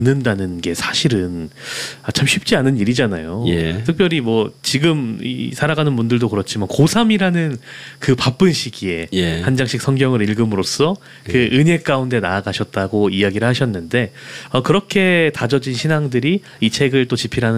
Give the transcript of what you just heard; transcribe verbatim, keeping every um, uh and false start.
는다는 게 사실은 아, 참 쉽지 않은 일이잖아요. 예. 특별히 뭐 지금 이 살아가는 분들도 그렇지만 고삼이라는 그 바쁜 시기에 예. 한 장씩 성경을 읽음으로써 그 예. 은혜 가운데 나아가셨다고 이야기를 하셨는데 어, 그렇게 다져진 신앙들이 이 책을 또 집필하는